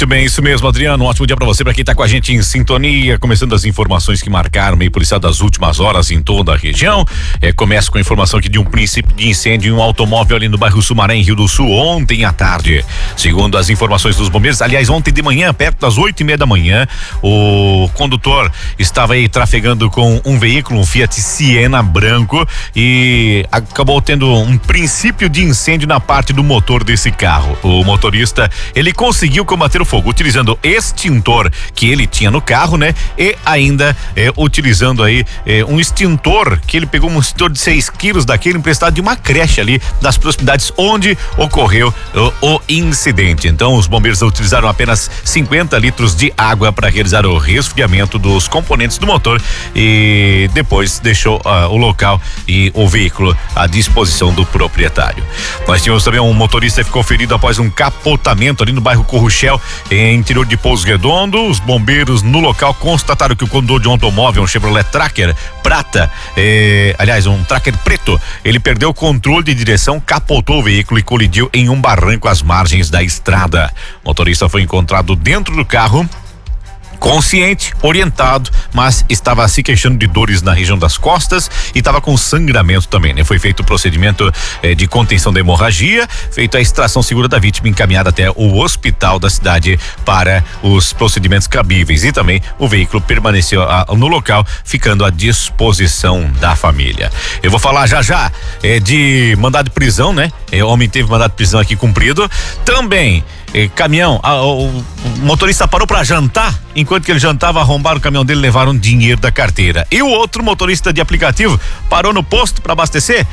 Muito bem, isso mesmo, Adriano. Um ótimo dia para você, para quem tá com a gente em sintonia. Começando as informações que marcaram o meio policial das últimas horas em toda a região. Começa com a informação aqui de um princípio de incêndio em um automóvel ali no bairro Sumaré, em Rio do Sul, ontem à tarde. Segundo as informações dos bombeiros, aliás, ontem de manhã, perto das 8:30 da manhã, o condutor estava aí trafegando com um veículo, um Fiat Siena branco, e acabou tendo um princípio de incêndio na parte do motor desse carro. O motorista, ele conseguiu combater o fogo utilizando extintor que ele tinha no carro, né? E ainda utilizando aí um extintor que ele pegou, um extintor de 6 quilos daquele emprestado de uma creche ali das proximidades onde ocorreu o incidente. Então os bombeiros utilizaram apenas 50 litros de água para realizar o resfriamento dos componentes do motor e depois deixou o local e o veículo à disposição do proprietário. Nós tínhamos também um motorista que ficou ferido após um capotamento ali no bairro Corruchel, em interior de Pouso Redondo. Os bombeiros no local constataram que o condutor de um automóvel, um Chevrolet Tracker prata, aliás, um Tracker preto, ele perdeu o controle de direção, capotou o veículo e colidiu em um barranco às margens da estrada. O motorista foi encontrado dentro do carro, consciente, orientado, mas estava se queixando de dores na região das costas e estava com sangramento também, né? Foi feito o procedimento de contenção da hemorragia, feita a extração segura da vítima, encaminhada até o hospital da cidade para os procedimentos cabíveis, e também o veículo permaneceu no local, ficando à disposição da família. Eu vou falar já de mandado de prisão, né? O homem teve mandado de prisão aqui cumprido. Também caminhão, o motorista parou para jantar, enquanto que ele jantava, arrombaram o caminhão dele, levaram dinheiro da carteira. E o outro motorista de aplicativo parou no posto para abastecer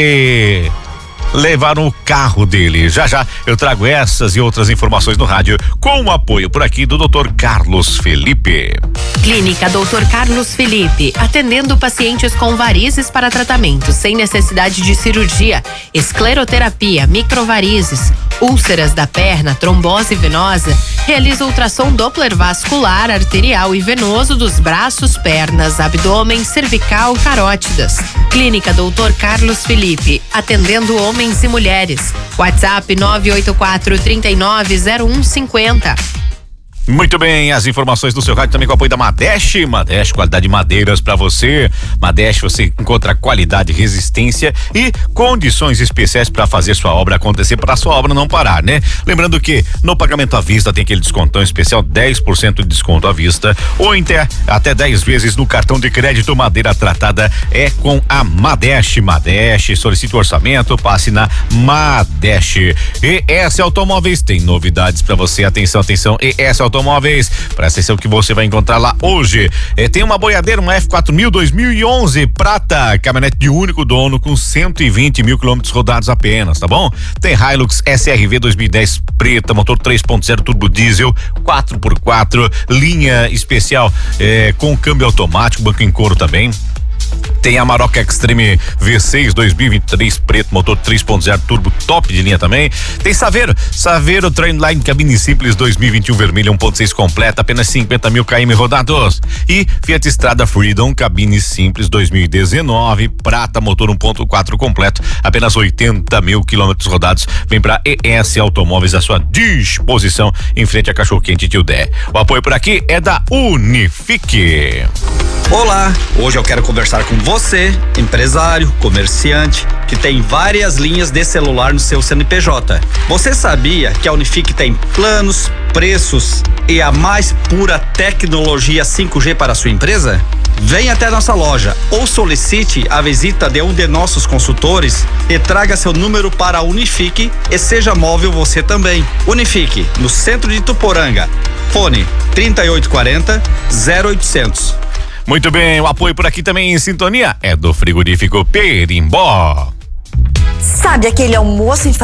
e levaram o carro dele. Já eu trago essas e outras informações no rádio, com o apoio por aqui do Dr. Carlos Felipe. Clínica Dr. Carlos Felipe, atendendo pacientes com varizes para tratamento sem necessidade de cirurgia, escleroterapia, microvarizes, úlceras da perna, trombose venosa, realiza ultrassom Doppler vascular, arterial e venoso dos braços, pernas, abdômen, cervical, carótidas. Clínica Dr. Carlos Felipe, atendendo homens e mulheres. WhatsApp 984-390150. Muito bem, as informações do seu rádio também com o apoio da Madeste, qualidade de madeiras para você. Madeste, você encontra qualidade, resistência e condições especiais para fazer sua obra acontecer, para sua obra não parar, né? Lembrando que no pagamento à vista tem aquele descontão especial, 10% de desconto à vista, ou até 10 vezes no cartão de crédito. Madeira tratada é com a Madeste. Madeste, solicite o orçamento, passe na Madeste. ES Automóveis tem novidades para você. Atenção, ES Automóveis, presta atenção que você vai encontrar lá hoje. Tem uma boiadeira, uma F4000 2011 prata, caminhonete de único dono com 120 mil quilômetros rodados apenas, tá bom? Tem Hilux SRV 2010 preta, motor 3.0 turbo diesel, 4x4, linha especial com câmbio automático, banco em couro também. Tem a Amarok Extreme V6 2023 preto, motor 3.0 turbo top de linha também. Tem Saveiro Trendline cabine simples 2021 vermelho 1.6 completa, apenas 50 mil km rodados. E Fiat Strada Freedom cabine simples 2019 prata, motor 1.4 completo, apenas 80 mil quilômetros rodados. Vem pra ES Automóveis à sua disposição, em frente a Cachorro Quente Tio Dé. O apoio por aqui é da Unifique. Olá, hoje eu quero conversar com você, empresário, comerciante, que tem várias linhas de celular no seu CNPJ. Você sabia que a Unifique tem planos, preços e a mais pura tecnologia 5G para a sua empresa? Venha até a nossa loja ou solicite a visita de um de nossos consultores e traga seu número para a Unifique e seja móvel você também. Unifique, no centro de Tuporanga. Fone 3840-0800. Muito bem, o apoio por aqui também em sintonia é do frigorífico Perimbó. Sabe aquele almoço em